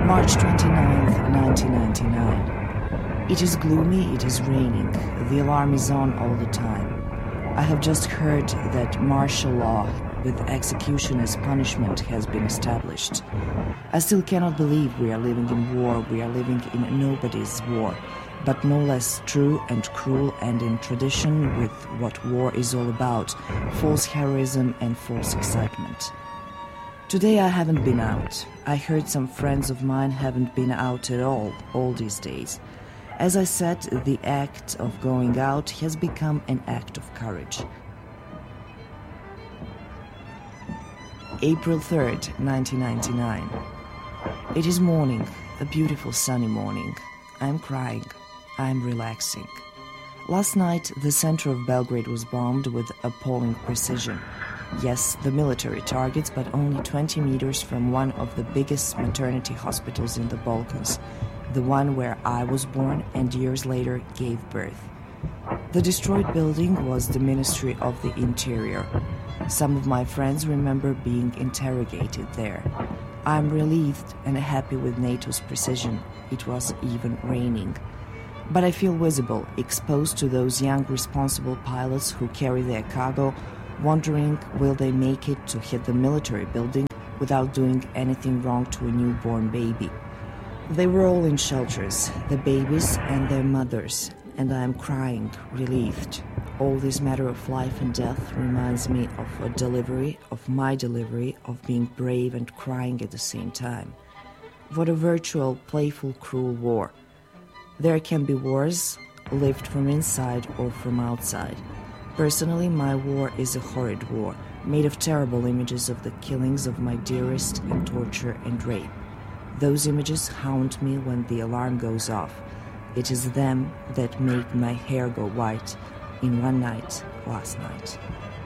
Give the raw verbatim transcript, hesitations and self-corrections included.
March twenty-ninth, nineteen ninety-nine. It is gloomy, it is raining. The alarm is on all the time. I have just heard that martial law with execution as punishment has been established. I still cannot believe we are living in war, we are living in nobody's war, but no less true and cruel and in tradition with what war is all about, false heroism and false excitement. Today I haven't been out. I heard some friends of mine haven't been out at all, all these days. As I said, the act of going out has become an act of courage. April third, nineteen ninety-nine. It is morning, a beautiful sunny morning. I'm crying. I'm relaxing. Last night, the center of Belgrade was bombed with appalling precision. Yes, the military targets, but only twenty meters from one of the biggest maternity hospitals in the Balkans, the one where I was born and years later gave birth. The destroyed building was the Ministry of the Interior. Some of my friends remember being interrogated there. I'm relieved and happy with NATO's precision. It was even raining. But I feel visible, exposed to those young responsible pilots who carry their cargo, wondering will they make it to hit the military building without doing anything wrong to a newborn baby. They were all in shelters, the babies and their mothers, and I am crying, relieved. All this matter of life and death reminds me of a delivery, of my delivery, of being brave and crying at the same time. What a virtual, playful, cruel war. There can be wars, lived from inside or from outside. Personally, my war is a horrid war, made of terrible images of the killings of my dearest and torture and rape. Those images haunt me when the alarm goes off. It is them that make my hair go white in one night last night.